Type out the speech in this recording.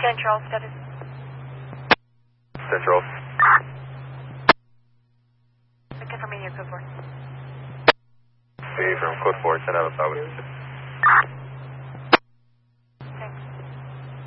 Central status. Central. Looking for media code 4. Okay, from code 4, 10 out of 5.